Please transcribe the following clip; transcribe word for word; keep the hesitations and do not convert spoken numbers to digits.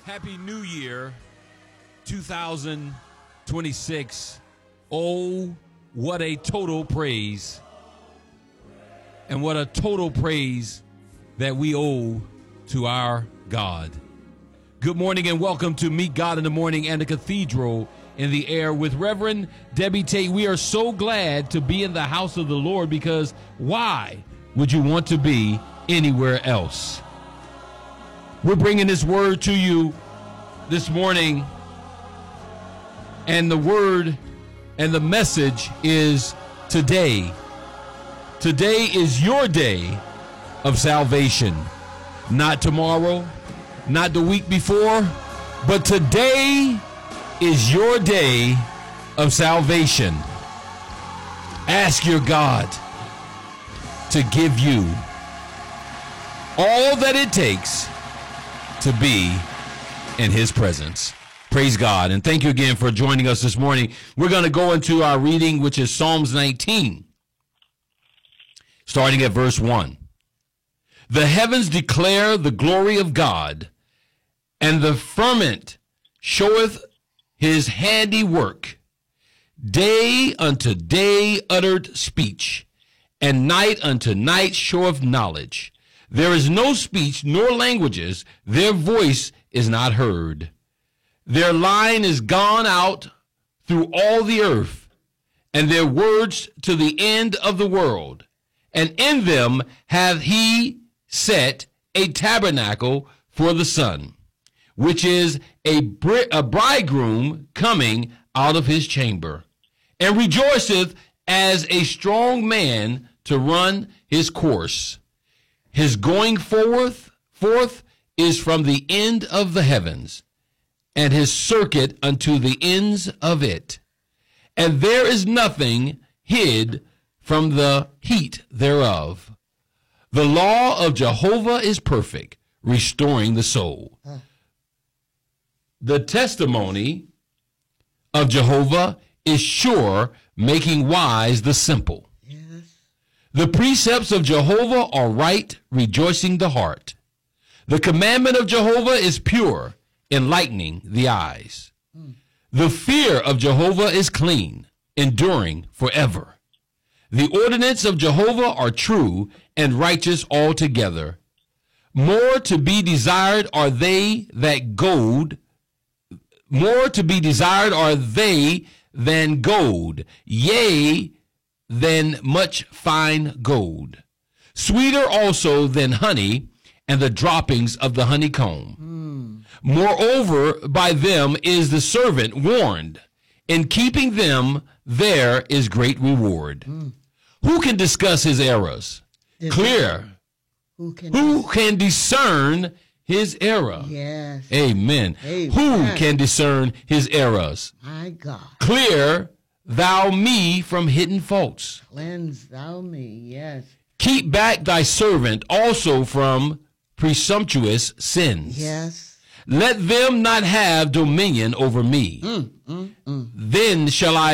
Happy New Year, two thousand twenty-six. Oh, what a total praise. And what a total praise that we owe to our God. Good morning and welcome to Meet God in the Morning and the Cathedral in the Air with Reverend Debbie Tate. We are so glad to be in the house of the Lord, because why would you want to be anywhere else? We're bringing this word to you this morning, and the word and the message is today. Today is your day of salvation. Not tomorrow, not the week before, but today is your day of salvation. Ask your God to give you all that it takes to be in his presence. Praise God. And thank you again for joining us this morning. We're going to go into our reading, which is Psalms nineteen, starting at verse one. The heavens declare the glory of God, and the firmament showeth his handiwork. Day unto day uttered speech, and night unto night showeth knowledge. There is no speech nor languages, their voice is not heard. Their line is gone out through all the earth, and their words to the end of the world. And in them hath he set a tabernacle for the sun, which is a, bri- a bridegroom coming out of his chamber, and rejoiceth as a strong man to run his course. His going forth, forth is from the end of the heavens, and his circuit unto the ends of it. And there is nothing hid from the heat thereof. The law of Jehovah is perfect, restoring the soul. The testimony of Jehovah is sure, making wise the simple. The precepts of Jehovah are right, rejoicing the heart. The commandment of Jehovah is pure, enlightening the eyes. Mm. The fear of Jehovah is clean, enduring forever. The ordinance of Jehovah are true and righteous altogether. More to be desired are they that gold, more to be desired are they than gold, yea, than much fine gold. Sweeter also than honey and the droppings of the honeycomb. Mm. Moreover, by them is the servant warned. In keeping them, there is great reward. Mm. Who can discuss his errors? Dis- Clear. Who can, Who dis- can discern his error? Yes. Amen. Amen. Who can discern his errors? My God. Clear thou me from hidden faults. Cleanse thou me, yes. Keep back thy servant also from presumptuous sins. Yes. Let them not have dominion over me. Mm, mm, mm. Then shall I